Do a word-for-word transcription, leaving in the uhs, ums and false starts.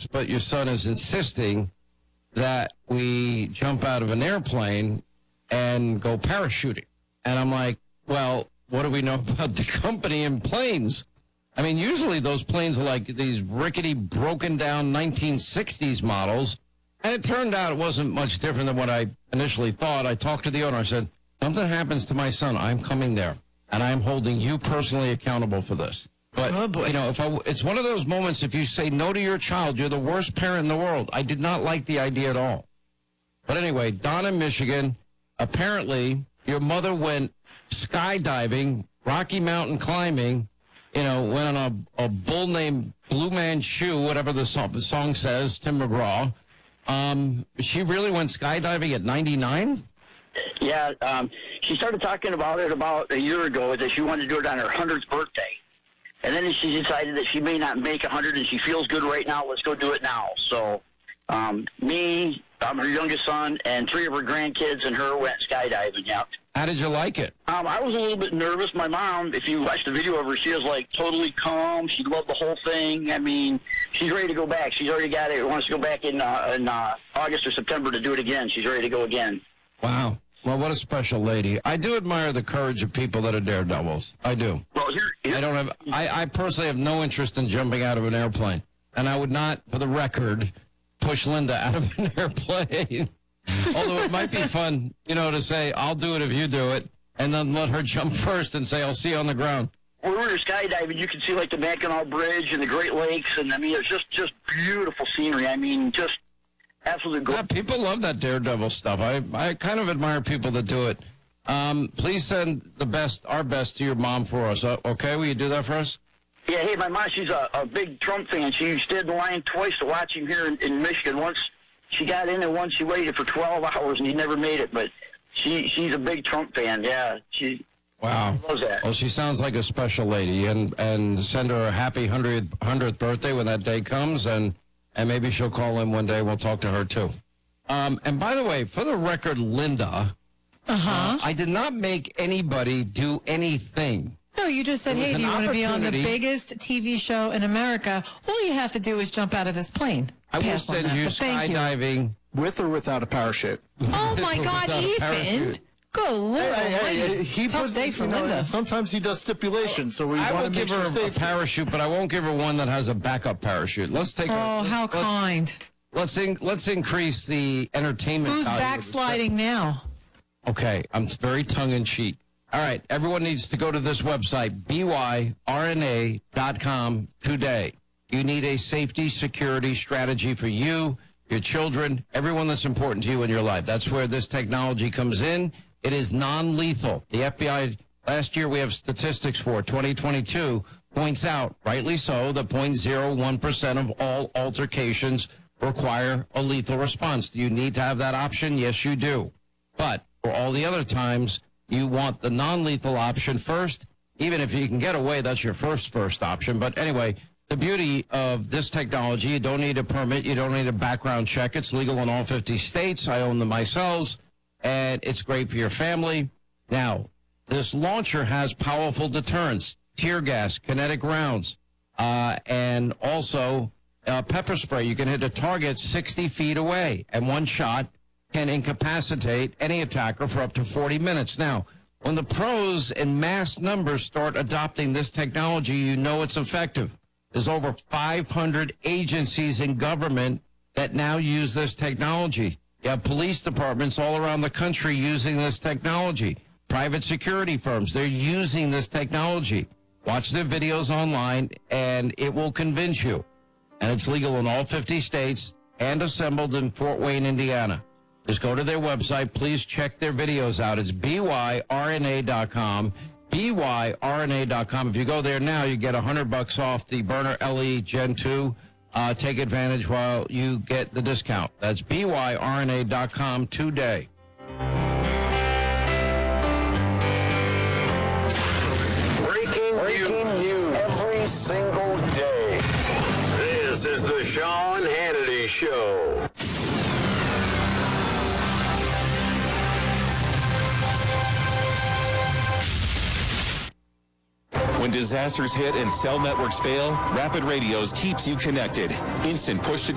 but your son is insisting that we jump out of an airplane and go parachuting. And I'm like, well, what do we know about the company and planes? I mean, usually those planes are like these rickety, broken down nineteen sixties models. And it turned out it wasn't much different than what I initially thought. I talked to the owner. I said, something happens to my son, I'm coming there. And I'm holding you personally accountable for this. But, oh boy. you know, if I, it's one of those moments, if you say no to your child, you're the worst parent in the world. I did not like the idea at all. But anyway, Don in Michigan, apparently your mother went skydiving, Rocky Mountain climbing, you know, went on a, a bull named Blue Man Shoe, whatever the song, the song says, Tim McGraw. Um, she really went skydiving at ninety-nine? Yeah, um, she started talking about it about a year ago that she wanted to do it on her hundredth birthday. And then she decided that she may not make one hundred and she feels good right now. Let's go do it now. So um, me, um, her youngest son, and three of her grandkids and her went skydiving, yeah. How did you like it? Um, I was a little bit nervous. My mom, if you watch the video of her, she was like totally calm. She loved the whole thing. I mean, she's ready to go back. She's already got it. Wants to go back in, uh, in uh, August or September to do it again. She's ready to go again. Wow. Well, what a special lady. I do admire the courage of people that are daredevils. I do. Well, here, here I don't have. I, I personally have no interest in jumping out of an airplane, and I would not, for the record, push Linda out of an airplane. Although it might be fun, you know, to say, I'll do it if you do it, and then let her jump first and say, I'll see you on the ground. When we were skydiving, you can see, like, the Mackinac Bridge and the Great Lakes, and, I mean, it's just, just beautiful scenery. I mean, just absolutely gorgeous. Yeah, people love that daredevil stuff. I, I kind of admire people that do it. Um, please send the best, our best to your mom for us, uh, okay? Will you do that for us? Yeah, hey, my mom, she's a, a big Trump fan. She stayed in the line twice to watch him here in, in Michigan. Once she got in and once she waited for twelve hours and he never made it. But she she's a big Trump fan, yeah. She Wow. loves that. Well, she sounds like a special lady, and, and send her a happy hundredth, hundredth birthday when that day comes, and, and maybe she'll call in one day and we'll talk to her too. Um, and by the way, for the record, Linda, Uh-huh. uh, I did not make anybody do anything. No, you just said, It was hey, an do you want to be on the opportunity. biggest T V show in America? All you have to do is jump out of this plane. I will Pass on send that, you but thank you. skydiving. With or without a parachute? Oh, my God, Without a Ethan. parachute. Good Lord. Hey, hey, almighty. he Tough puts, day for you know, Linda. Sometimes he does stipulations, so we I want will to make give her sure a, a safety. parachute, but I won't give her one that has a backup parachute. Let's take. Oh, a, how let's, kind. Let's in, let's increase the entertainment. Who's value of the backsliding now? Okay, I'm very tongue-in-cheek. All right, everyone needs to go to this website, B Y R N A dot com today. You need a safety security strategy for you, your children, everyone that's important to you in your life. That's where this technology comes in. It is non-lethal. The F B I, last year we have statistics for twenty twenty-two, points out, rightly so, that zero point zero one percent of all altercations require a lethal response. Do you need to have that option? Yes, you do. But for all the other times, you want the non-lethal option first. Even if you can get away, that's your first, first option. But anyway, the beauty of this technology, you don't need a permit. You don't need a background check. It's legal in all fifty states. I own them myself, and it's great for your family. Now, this launcher has powerful deterrents, tear gas, kinetic rounds, uh, and also uh, pepper spray. You can hit a target sixty feet away, and one shot can incapacitate any attacker for up to forty minutes. Now, when the pros in mass numbers start adopting this technology, you know it's effective. There's over five hundred agencies in government that now use this technology. You have police departments all around the country using this technology. Private security firms, they're using this technology. Watch their videos online, and it will convince you. And it's legal in all fifty states and assembled in Fort Wayne, Indiana. Just go to their website. Please check their videos out. It's B Y R N A dot com. B Y R N A dot com. If you go there now, you get one hundred bucks off the Burner L E Gen two. Uh, take advantage while you get the discount. That's B Y R N A dot com today. Breaking, Breaking news every single day. This is the Sean Hannity Show. When disasters hit and cell networks fail, Rapid Radios keeps you connected. Instant push to